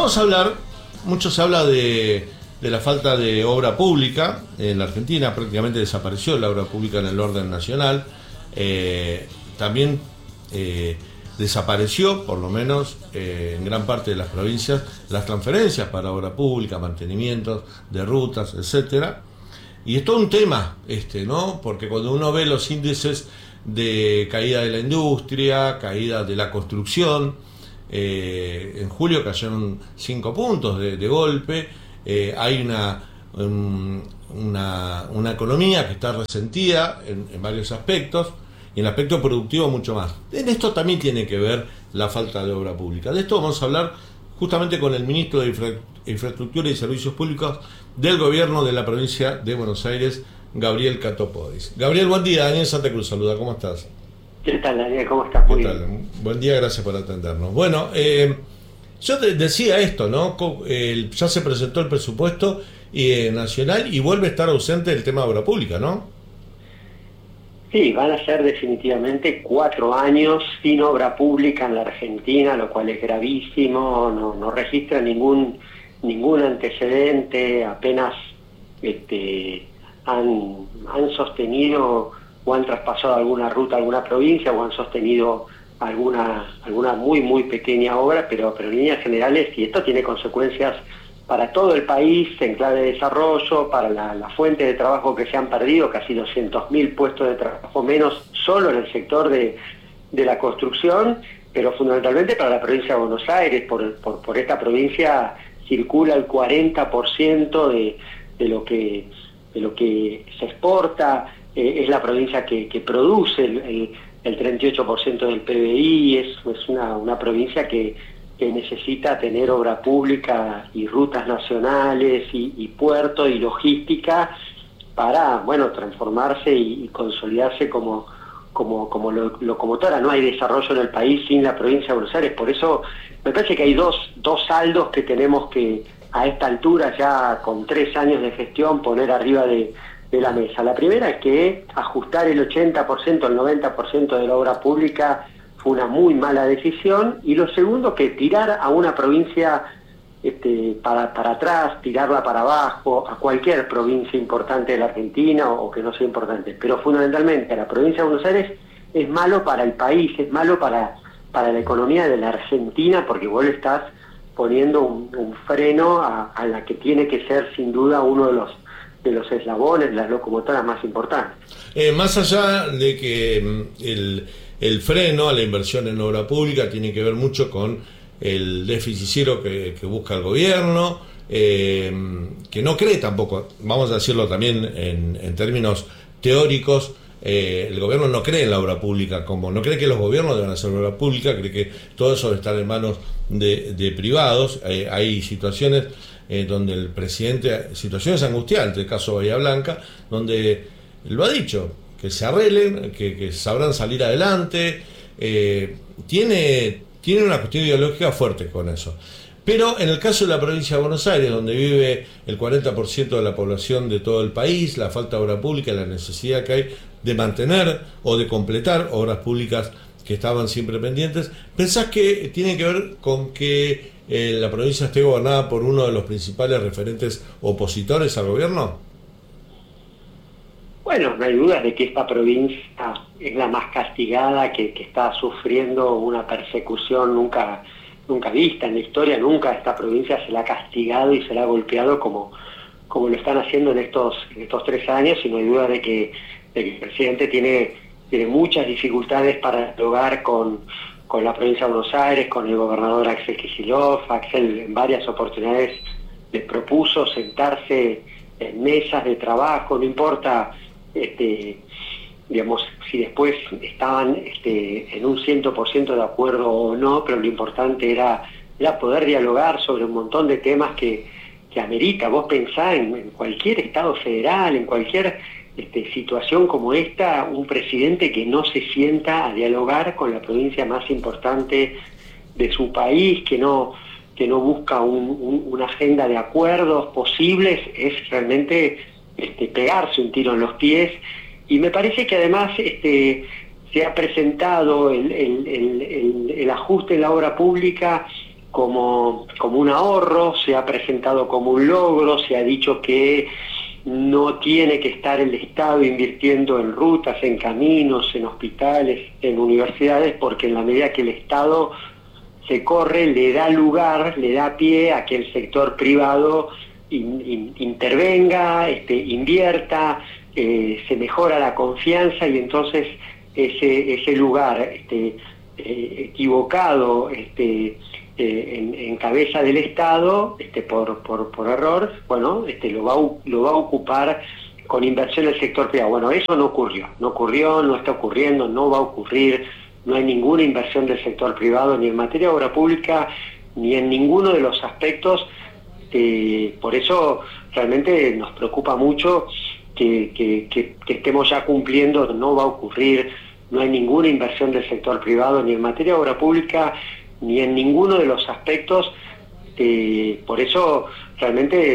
vamos a hablar, mucho se habla de la falta de obra pública en la Argentina. Prácticamente desapareció la obra pública en el orden nacional. También desapareció, por lo menos en gran parte de las provincias, las transferencias para obra pública, mantenimientos de rutas, etcétera. Y es todo un tema ¿no? Porque cuando uno ve los índices de caída de la industria, caída de la construcción, en julio cayeron 5 puntos de golpe. Hay una economía que está resentida en varios aspectos, y en el aspecto productivo mucho más. En esto también tiene que ver la falta de obra pública. De esto vamos a hablar justamente con el ministro de Infraestructura y Servicios Públicos del Gobierno de la provincia de Buenos Aires, Gabriel Catopodis. Gabriel, buen día. Daniel Santa Cruz saluda. ¿Cómo estás? ¿Qué tal, Daniel? ¿Cómo estás? Muy bien. Buen día, gracias por atendernos. Bueno, yo te decía esto, ¿no? Ya se presentó el presupuesto nacional y vuelve a estar ausente el tema de obra pública, ¿no? Sí, van a ser definitivamente 4 años sin obra pública en la Argentina, lo cual es gravísimo. No registra ningún antecedente. Apenas han sostenido o han traspasado alguna ruta, alguna provincia, o han sostenido alguna muy pequeña obra, pero en líneas generales, y esto tiene consecuencias para todo el país en clave de desarrollo, para la fuente de trabajo que se han perdido, casi 200.000 puestos de trabajo menos solo en el sector de la construcción, pero fundamentalmente para la provincia de Buenos Aires. Por esta provincia circula el 40% de lo que se exporta. Es la provincia que produce el 38% del PBI. Es una provincia que necesita tener obra pública y rutas nacionales y puerto y logística para, transformarse y consolidarse como locomotora. No hay desarrollo en el país sin la provincia de Buenos Aires. Por eso me parece que hay dos saldos que tenemos que, a esta altura, ya con 3 años de gestión, poner arriba de la mesa. La primera es que ajustar el 80%, el 90% de la obra pública fue una muy mala decisión, y lo segundo, que tirar a una provincia para atrás, tirarla para abajo, a cualquier provincia importante de la Argentina o que no sea importante, pero fundamentalmente a la provincia de Buenos Aires, es malo para el país, es malo para la economía de la Argentina, porque vos le estás poniendo un freno a la que tiene que ser sin duda uno de los eslabones, las locomotoras más importantes. Más allá de que el freno a la inversión en obra pública tiene que ver mucho con el déficit cero que busca el gobierno, que no cree tampoco, vamos a decirlo también en términos teóricos. El gobierno no cree en la obra pública, no cree que los gobiernos deban hacer obra pública, cree que todo eso debe estar en manos de privados. Hay situaciones donde el presidente, situaciones angustiantes, el caso Bahía Blanca, donde lo ha dicho, que se arreglen, que sabrán salir adelante. Tiene una cuestión ideológica fuerte con eso. Pero en el caso de la provincia de Buenos Aires, donde vive el 40% de la población de todo el país, la falta de obra pública, la necesidad que hay de mantener o de completar obras públicas que estaban siempre pendientes, ¿pensás que tiene que ver con que la provincia esté gobernada por uno de los principales referentes opositores al gobierno? Bueno, no hay duda de que esta provincia es la más castigada, que está sufriendo una persecución nunca vista en la historia. Nunca esta provincia se la ha castigado y se la ha golpeado como lo están haciendo en estos 3 años, y no hay duda de que el presidente tiene muchas dificultades para dialogar con la provincia de Buenos Aires, con el gobernador Axel Kicillof. Axel en varias oportunidades les propuso sentarse en mesas de trabajo, no importa si después estaban en un 100% de acuerdo o no, pero lo importante era poder dialogar sobre un montón de temas que amerita. Vos pensá en cualquier estado federal, en cualquier situación como esta, un presidente que no se sienta a dialogar con la provincia más importante de su país, que no busca una agenda de acuerdos posibles, es realmente pegarse un tiro en los pies. Y me parece que además se ha presentado el ajuste en la obra pública como un ahorro, se ha presentado como un logro, se ha dicho que no tiene que estar el Estado invirtiendo en rutas, en caminos, en hospitales, en universidades, porque en la medida que el Estado se corre, le da lugar, le da pie a que el sector privado intervenga, invierta, se mejora la confianza y entonces ese lugar equivocado en cabeza del Estado, por error, bueno, lo va a ocupar con inversión del sector privado. Bueno, eso no ocurrió, no está ocurriendo, no va a ocurrir, no hay ninguna inversión del sector privado ni en materia de obra pública, ni en ninguno de los aspectos. Por eso realmente nos preocupa mucho que estemos ya cumpliendo, no va a ocurrir, no hay ninguna inversión del sector privado ni en materia de obra pública, ni en ninguno de los aspectos. Por eso realmente